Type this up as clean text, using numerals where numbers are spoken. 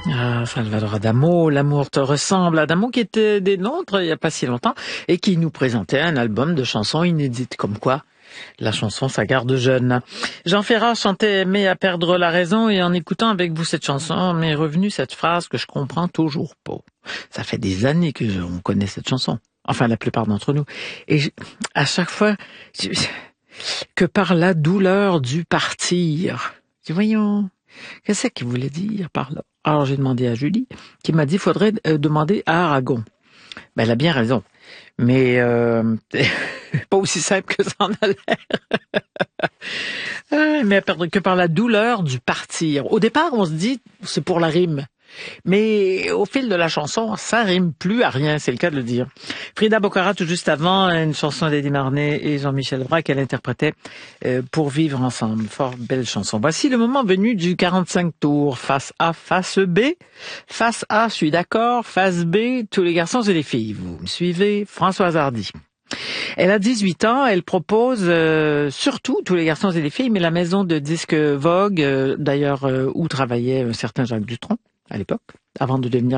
Ah, Salvador Adamo, L'amour te ressemble. Adamo qui était des nôtres il n'y a pas si longtemps et qui nous présentait un album de chansons inédites. Comme quoi, la chanson, ça garde jeune. Jean Ferrat chantait Aimer à perdre la raison et en écoutant avec vous cette chanson, m'est revenue cette phrase que je comprends toujours pas. Ça fait des années que on connaît cette chanson. Enfin, la plupart d'entre nous. Et à chaque fois, que par la douleur du partir. Voyons, qu'est-ce qu'il voulait dire par là? Alors j'ai demandé à Julie, qui m'a dit faudrait demander à Aragon. Ben elle a bien raison, mais pas aussi simple que ça en a l'air. Mais que par la douleur du partir. Au départ, on se dit c'est pour la rime. Mais au fil de la chanson, ça rime plus à rien, c'est le cas de le dire. Frida Boccara, tout juste avant, une chanson d'Eddie Marnay et Jean-Michel Braque, qu'elle interprétait Pour vivre ensemble. Fort belle chanson. Voici le moment venu du 45 tours. Face A, face B. Face A, je suis d'accord. Face B, tous les garçons et les filles. Vous me suivez? Françoise Hardy. Elle a 18 ans, elle propose surtout tous les garçons et les filles, mais la maison de disques Vogue, d'ailleurs où travaillait un certain Jacques Dutronc à l'époque, avant de devenir